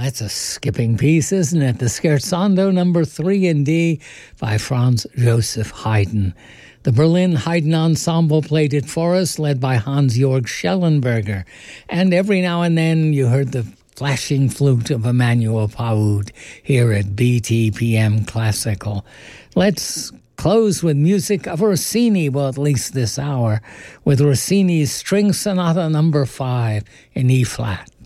That's a skipping piece, isn't it? The Scherzando number 3 in D by Franz Joseph Haydn. The Berlin Haydn Ensemble played it for us, led by Hans-Georg Schellenberger. And every now and then you heard the flashing flute of Emmanuel Paoud here at BTPM Classical. Let's close with music of Rossini, well, at least this hour, with Rossini's String Sonata number 5 in E-flat.